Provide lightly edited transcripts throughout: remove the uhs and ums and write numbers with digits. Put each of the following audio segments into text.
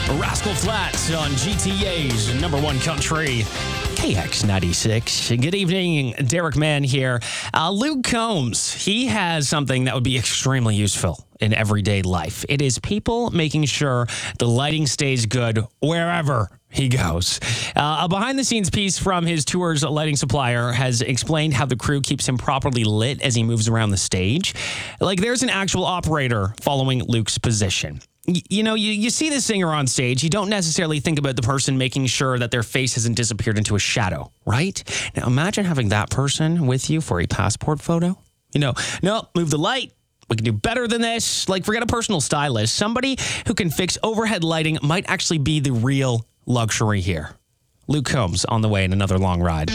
Rascal Flatts on GTA's number one country, KX96. Good evening, Derek Mann here. Luke Combs, he has something that would be extremely useful in everyday life. It is people making sure the lighting stays good wherever he goes. A behind-the-scenes piece from his tour's lighting supplier has explained how the crew keeps him properly lit as he moves around the stage. Like, there's an actual operator following Luke's position. You see the singer on stage, you don't necessarily think about the person making sure that their face hasn't disappeared into a shadow, right? Now, imagine having that person with you for a passport photo. No, move the light. We can do better than this. Like, forget a personal stylist. Somebody who can fix overhead lighting might actually be the real luxury here. Luke Combs on the way in another long ride.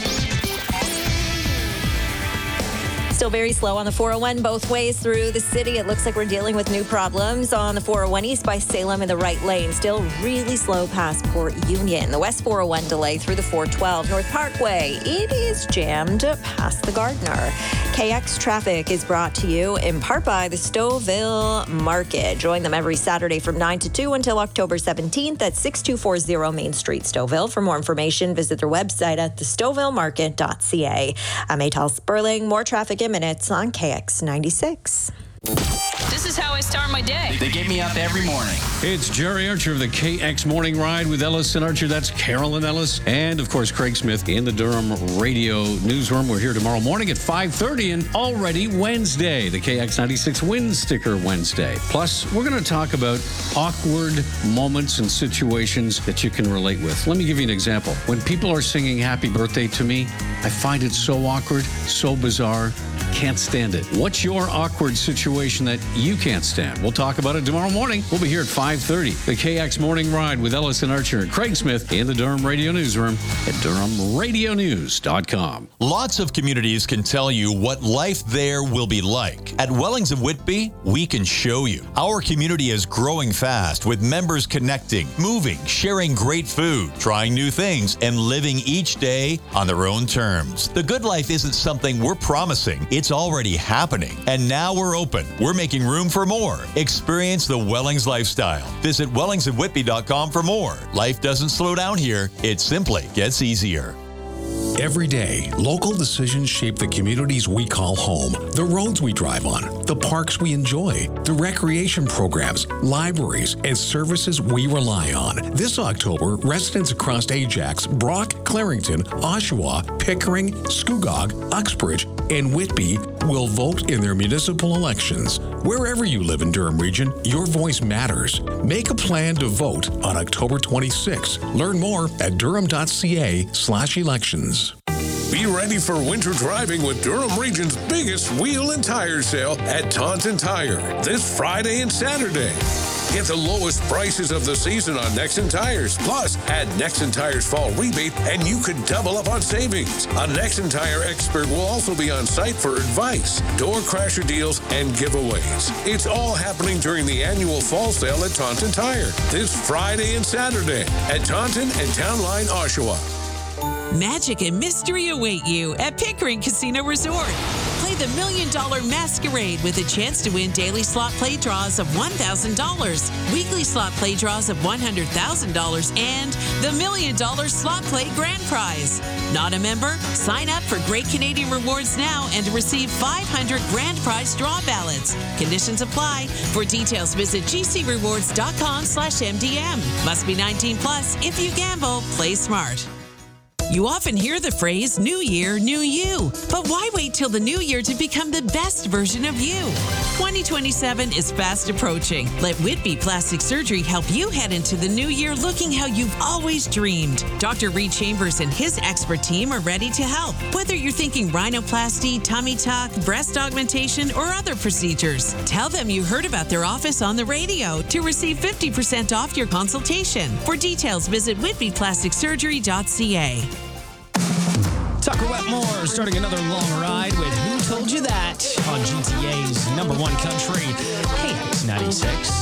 Still very slow on the 401 both ways through the city. It looks like we're dealing with new problems on the 401 east by Salem in the right lane. Still really slow past Port Union. The west 401 delay through the 412 North Parkway. It is jammed past the Gardner. KX Traffic is brought to you in part by the Stouffville Market. Join them every Saturday from 9 to 2 until October 17th at 6240 Main Street, Stouffville. For more information, visit their website at thestouffvillemarket.ca. I'm Atal Sperling. More traffic in minutes on KX96. This is how I start my day. They get me up every morning. It's Jerry Archer of the KX Morning Ride with Ellis and Archer. That's Carolyn Ellis. And, of course, Craig Smith in the Durham Radio Newsroom. We're here tomorrow morning at 5:30 and already Wednesday, the KX96 Win Sticker Wednesday. Plus, we're going to talk about awkward moments and situations that you can relate with. Let me give you an example. When people are singing happy birthday to me, I find it so awkward, so bizarre. Can't stand it. What's your awkward situation that you can't stand? We'll talk about it tomorrow morning. We'll be here at 5:30. The KX Morning Ride with Ellis and Archer and Craig Smith in the Durham Radio Newsroom at DurhamRadioNews.com. Lots of communities can tell you what life there will be like. At Wellings of Whitby, we can show you. Our community is growing fast with members connecting, moving, sharing great food, trying new things, and living each day on their own terms. The good life isn't something we're promising. It's already happening. And now we're open. We're making room for more. Experience the Wellings lifestyle. Visit wellingsofwhitby.com for more. Life doesn't slow down here. It simply gets easier. Every day, local decisions shape the communities we call home, the roads we drive on, the parks we enjoy, the recreation programs, libraries, and services we rely on. This October, residents across Ajax, Brock, Clarington, Oshawa, Pickering, Scugog, Uxbridge, and Whitby will vote in their municipal elections. Wherever you live in Durham Region, your voice matters. Make a plan to vote on October 26. Learn more at durham.ca/elections. Be ready for winter driving with Durham Region's biggest wheel and tire sale at Taunton Tire this Friday and Saturday. Get the lowest prices of the season on Nexen Tires. Plus, add Nexen Tires fall rebate and you could double up on savings. A Nexen Tire expert will also be on site for advice, door crasher deals, and giveaways. It's all happening during the annual fall sale at Taunton Tire this Friday and Saturday at Taunton and Town Line, Oshawa. Magic and mystery await you at Pickering Casino Resort. Play the $1 Million Masquerade with a chance to win daily slot play draws of $1,000, weekly slot play draws of $100,000, and the $1 Million Slot Play Grand Prize. Not a member? Sign up for Great Canadian Rewards now and receive 500 Grand Prize draw ballots. Conditions apply. For details, visit gcrewards.com/MDM. Must be 18 plus. If you gamble, play smart. You often hear the phrase, new year, new you. But why wait till the new year to become the best version of you? 2027 is fast approaching. Let Whitby Plastic Surgery help you head into the new year looking how you've always dreamed. Dr. Reed Chambers and his expert team are ready to help. Whether you're thinking rhinoplasty, tummy tuck, breast augmentation, or other procedures, tell them you heard about their office on the radio to receive 50% off your consultation. For details, visit whitbyplasticsurgery.ca. Tucker Wetmore starting another long ride with Who Told You That on GTA's number one country, KX96.